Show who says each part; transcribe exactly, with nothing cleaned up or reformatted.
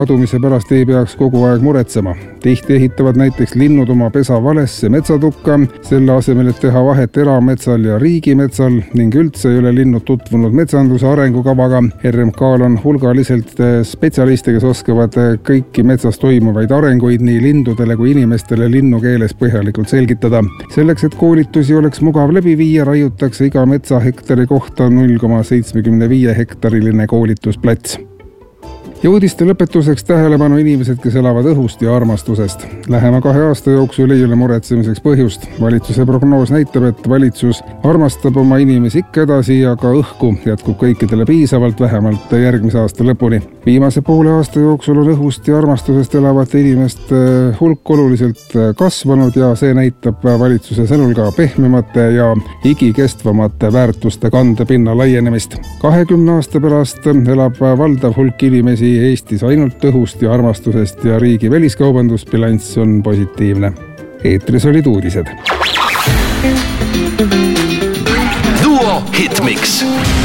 Speaker 1: kadumise pärast ei peaks kogu aeg muretsema. Tihti ehitavad näiteks linnud oma pesa valesse metsatukka, selle asemel, et teha vahet erametsal ja riigimetsal ning üldse ei ole linnud tutvunud metsanduse arengukavaga. R M K-l on hulgaliselt spetsialiste, kes oskavad kõiki metsas toimuvaid arenguid nii lindudele kui inimestele linnukeeles põhjalikult selgitada. Selleks, et koolitusi oleks mugav läbi viia, raiutakse iga metsahektari kohta null koma seitsekümmend viis hektariline koolitusplats. Ja uudiste lõpetuseks tähelepanu inimesed, kes elavad õhust ja armastusest. Lähema kahe aasta jooksul ei ole muretsemiseks põhjust. Valitsuse prognoos näitab, et valitsus armastab oma inimesi ikka edasi ja ka õhku jätkub kõikidele piisavalt vähemalt järgmise aasta lõpuni. Viimase poole aasta jooksul on õhust ja armastusest elavate inimeste hulk oluliselt kasvanud ja see näitab valitsuse sõnul ka pehmemate ja igikestvamate väärtuste kandepinna laienemist. kahekümne aasta pärast elab valdav hulk inimesi Eestis ainult õhust ja armastusest ja riigi väliskaubandusbilanss on positiivne. Eetris olid uudised.
Speaker 2: Duo Hitmix.